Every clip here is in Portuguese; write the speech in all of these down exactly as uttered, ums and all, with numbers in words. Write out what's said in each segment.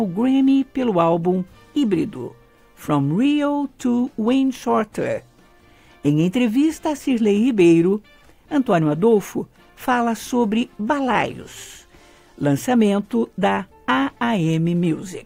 o Grammy pelo álbum Híbrido, From Rio to Wayne Shorter. Em entrevista a Cirlei Ribeiro, Antônio Adolfo fala sobre Balaios, lançamento da A A M Music.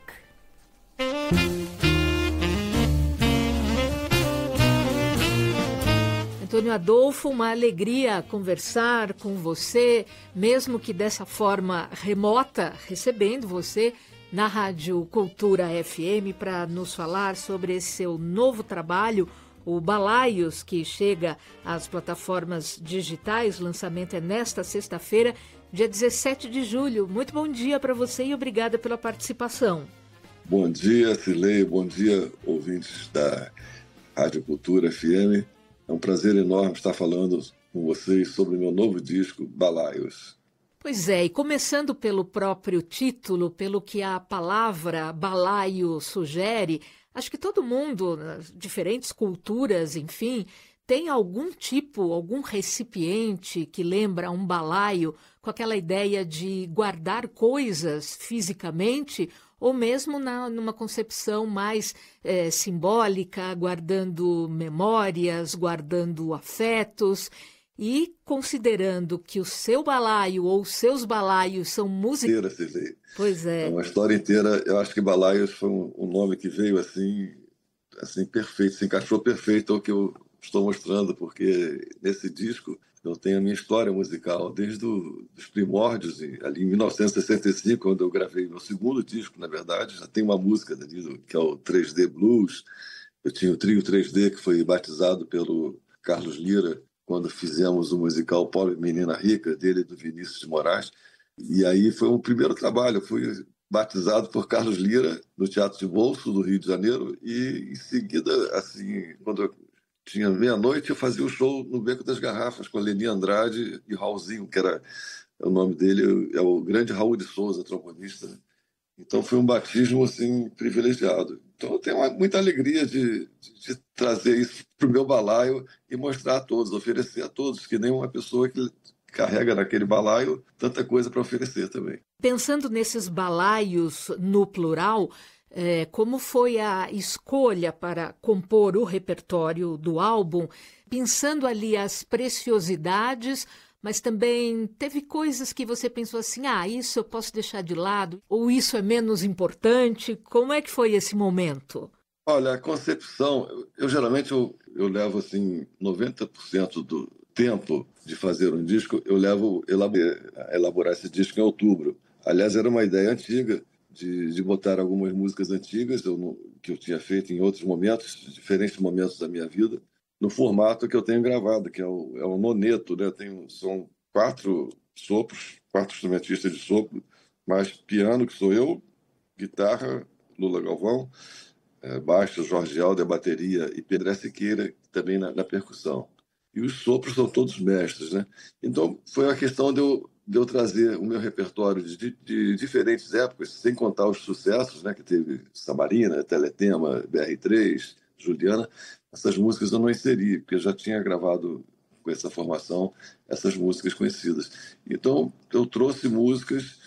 Antônio Adolfo, uma alegria conversar com você, mesmo que dessa forma remota, recebendo você na Rádio Cultura F M para nos falar sobre esse seu novo trabalho, o Balaios, que chega às plataformas digitais. O lançamento é nesta sexta-feira, dia dezessete de julho. Muito bom dia para você e obrigada pela participação. Bom dia, Cirlei. Bom dia, ouvintes da Rádio Cultura F M. É um prazer enorme estar falando com vocês sobre o meu novo disco, Balaios. Pois é, e começando pelo próprio título, pelo que a palavra balaio sugere, acho que todo mundo, diferentes culturas, enfim, tem algum tipo, algum recipiente que lembra um balaio, com aquela ideia de guardar coisas fisicamente, ou mesmo na, numa concepção mais é, simbólica, guardando memórias, guardando afetos. E considerando que o seu balaio ou os seus balaios são música... Pois é. É uma história inteira. Eu acho que Balaios foi um, um nome que veio assim, assim perfeito, se encaixou perfeito ao que eu estou mostrando, porque nesse disco eu tenho a minha história musical, desde os primórdios, ali em mil novecentos e sessenta e cinco, quando eu gravei meu segundo disco, na verdade, já tem uma música ali, que é o três D Blues. Eu tinha o trio três D, que foi batizado pelo Carlos Lyra, quando fizemos o musical Pobre Menina Rica, dele e do Vinícius de Moraes. E aí foi o primeiro trabalho, eu fui batizado por Carlos Lyra, no Teatro de Bolso, do Rio de Janeiro, e em seguida, assim, quando eu tinha meia-noite, eu fazia o show no Beco das Garrafas com a Leni Andrade e Raulzinho, que era o nome dele, é o grande Raul de Souza, trombonista. Então foi um batismo assim, privilegiado. Então eu tenho uma, muita alegria de, de, de trazer isso para o meu balaio e mostrar a todos, oferecer a todos, que nem uma pessoa que carrega naquele balaio tanta coisa para oferecer também. Pensando nesses balaios no plural, É, como foi a escolha para compor o repertório do álbum, pensando ali as preciosidades, mas também teve coisas que você pensou assim, ah, isso eu posso deixar de lado, ou isso é menos importante? Como é que foi esse momento? Olha, a concepção, eu, eu geralmente eu, eu levo assim noventa por cento do tempo de fazer um disco, eu levo elaborar, elaborar esse disco em outubro. Aliás, era uma ideia antiga, De, de botar algumas músicas antigas eu, que eu tinha feito em outros momentos, diferentes momentos da minha vida, no formato que eu tenho gravado, que é o, é o noneto, né? Tem, são quatro sopros, quatro instrumentistas de sopro, mais piano, que sou eu, guitarra, Lula Galvão, é, baixo, Jorge Alder, bateria, e Pedro Siqueira, também na, na percussão. E os sopros são todos mestres, né? Então, foi uma questão de eu de eu trazer o meu repertório de, de diferentes épocas, sem contar os sucessos, né, que teve Samarina, Teletema, B R três, Juliana. Essas músicas eu não inseri, porque eu já tinha gravado com essa formação essas músicas conhecidas. Então, eu trouxe músicas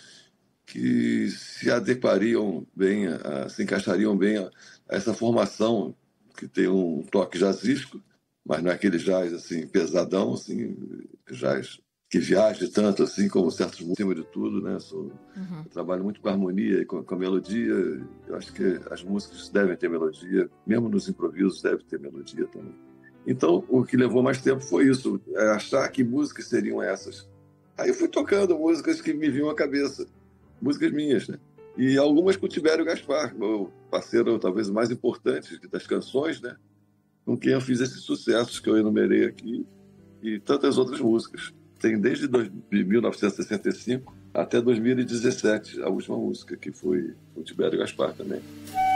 que se adequariam bem, a, se encaixariam bem a, a essa formação, que tem um toque jazzístico, mas não é aquele jazz assim, pesadão, assim, jazz que viaje tanto assim como certos músicos, acima de tudo, né? Sou, uhum. Eu trabalho muito com harmonia e com, com a melodia. Eu acho que as músicas devem ter melodia, mesmo nos improvisos deve ter melodia também. Então, o que levou mais tempo foi isso, é achar que músicas seriam essas. Aí eu fui tocando músicas que me vinham à cabeça, músicas minhas, né? E algumas com o Tibério Gaspar, meu parceiro talvez o mais importante das canções, né? Com quem eu fiz esses sucessos que eu enumerei aqui e tantas outras músicas. Tem desde mil novecentos e sessenta e cinco até dois mil e dezessete, a última música, que foi o Tibério Gaspar também.